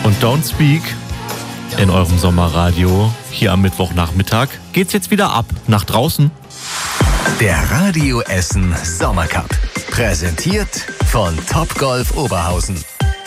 Und Don't Speak in eurem Sommerradio hier am Mittwochnachmittag geht's jetzt wieder ab nach draußen. Der Radio Essen Sommercup, präsentiert von Topgolf Oberhausen.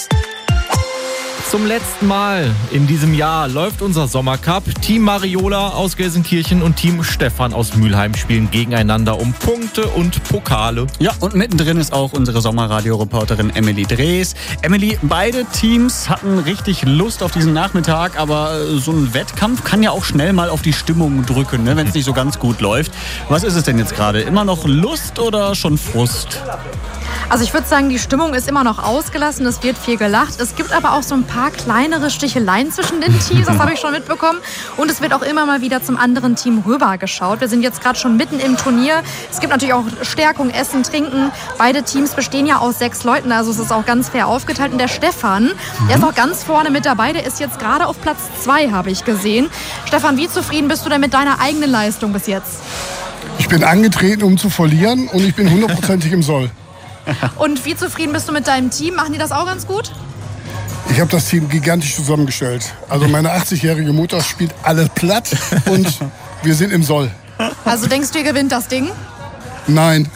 Zum letzten Mal in diesem Jahr läuft unser Sommercup. Team Mariola aus Gelsenkirchen und Team Stefan aus Mülheim spielen gegeneinander um Punkte und Pokale. Ja, und mittendrin ist auch unsere Sommerradio-Reporterin Emily Drees. Emily, beide Teams hatten richtig Lust auf diesen Nachmittag, aber so ein Wettkampf kann ja auch schnell mal auf die Stimmung drücken, ne, wenn es nicht so ganz gut läuft. Was ist es denn jetzt gerade? Immer noch Lust oder schon Frust? Also ich würde sagen, die Stimmung ist immer noch ausgelassen, es wird viel gelacht. Es gibt aber auch so ein paar kleinere Sticheleien zwischen den Teams, das habe ich schon mitbekommen. Und es wird auch immer mal wieder zum anderen Team rübergeschaut. Wir sind jetzt gerade schon mitten im Turnier. Es gibt natürlich auch Stärkung, Essen, Trinken. Beide Teams bestehen ja aus 6 Leuten, also es ist auch ganz fair aufgeteilt. Und der Stefan, der ist auch ganz vorne mit dabei, der ist jetzt gerade auf Platz 2, habe ich gesehen. Stefan, wie zufrieden bist du denn mit deiner eigenen Leistung bis jetzt? Ich bin angetreten, um zu verlieren, und ich bin 100%ig im Soll. Und wie zufrieden bist du mit deinem Team? Machen die das auch ganz gut? Ich habe das Team gigantisch zusammengestellt. Also meine 80-jährige Mutter spielt alles platt und wir sind im Soll. Also denkst du, ihr gewinnt das Ding? Nein.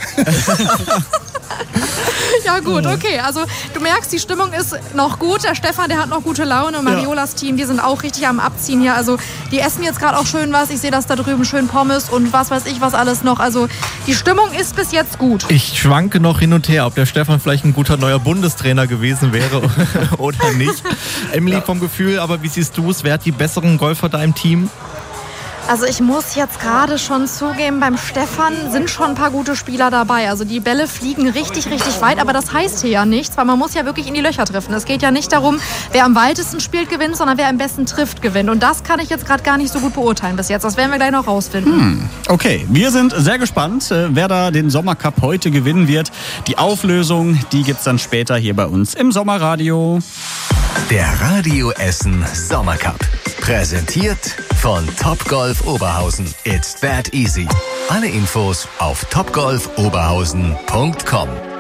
Ja gut, okay. Also du merkst, die Stimmung ist noch gut. Der Stefan, der hat noch gute Laune. Und Mariolas Team, die sind auch richtig am Abziehen hier. Also die essen jetzt gerade auch schön was. Ich sehe das da drüben, schön Pommes und was weiß ich was alles noch. Also die Stimmung ist bis jetzt gut. Ich schwanke noch hin und her, ob der Stefan vielleicht ein guter neuer Bundestrainer gewesen wäre oder nicht. Emily, vom Gefühl, aber wie siehst du es? Wer hat die besseren Golfer da im Team? Also ich muss jetzt gerade schon zugeben, beim Stefan sind schon ein paar gute Spieler dabei. Also die Bälle fliegen richtig, richtig weit, aber das heißt hier ja nichts, weil man muss ja wirklich in die Löcher treffen. Es geht ja nicht darum, wer am weitesten spielt, gewinnt, sondern wer am besten trifft, gewinnt. Und das kann ich jetzt gerade gar nicht so gut beurteilen bis jetzt. Das werden wir gleich noch rausfinden. Okay, wir sind sehr gespannt, wer da den Sommercup heute gewinnen wird. Die Auflösung, die gibt's dann später hier bei uns im Sommerradio. Der Radio Essen Sommercup, präsentiert von Topgolf Oberhausen. It's that easy. Alle Infos auf topgolfoberhausen.com.